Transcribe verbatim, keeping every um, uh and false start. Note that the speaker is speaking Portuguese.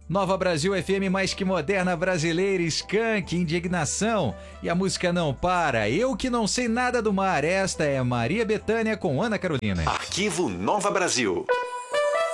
Nova Brasil F M mais que moderna brasileira, Skank, Indignação. E a música não para. Eu que não sei nada do mar. Esta é Maria Bethânia com Ana Carolina. Arquivo Nova Brasil.